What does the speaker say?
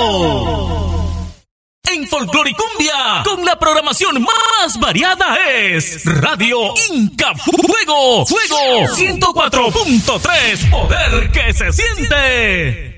En Folcloricumbia, con la programación más variada es Radio Inca Fuego, Fuego 104.3, poder que se siente.